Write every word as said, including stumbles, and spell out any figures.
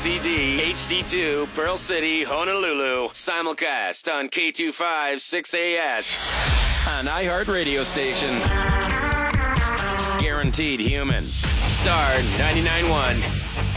C D, H D two, Pearl City, Honolulu. Simulcast on K two five six A S. An iHeart radio station. Guaranteed human. Star ninety-nine point one.